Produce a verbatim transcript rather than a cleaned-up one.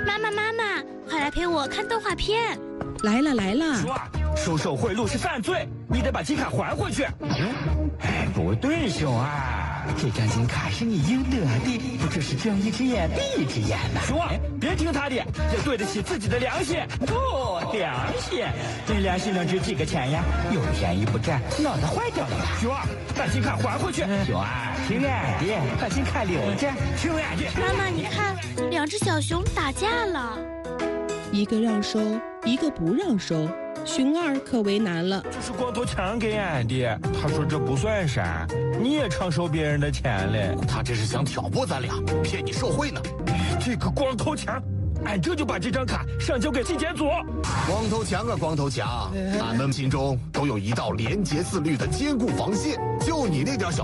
妈妈，妈妈，快来陪我看动画片。 来了来了。 说啊，收受贿赂是犯罪，你得把金卡还回去。 哎，不对，熊二，这张金卡是你应得的，不就是睁一只眼闭一只眼吗？ 熊二，别听他的，要对得起自己的良心。 哦，良心，这良心能值几个钱呀？有便宜不占，脑袋坏掉了吧？ 熊二，把金卡还回去。 熊二，听俺的，把金卡留着。 听俺的。 妈妈，你看，两只小熊打架了。 一个让收，一个不让收，熊二可为难了。 这是光头强给俺的，他说这不算啥，你也常收别人的钱嘞。 他这是想挑拨咱俩，骗你受贿呢。 这个光头强，俺这就把这张卡上交给纪检组。 光头强啊，光头强，俺们心中都有一道廉洁自律的坚固防线，就你那点小